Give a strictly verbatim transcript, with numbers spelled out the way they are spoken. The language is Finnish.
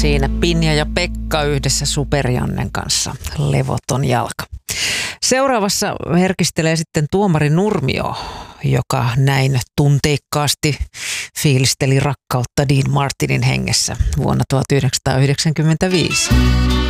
siinä Pinja ja Pekka yhdessä Super-Jannen kanssa. Levoton jalka. Seuraavassa herkistelee sitten tuomari Nurmio, joka näin tunteikkaasti fiilisteli rakkautta Dean Martinin hengessä vuonna tuhatyhdeksänsataayhdeksänkymmentäviisi.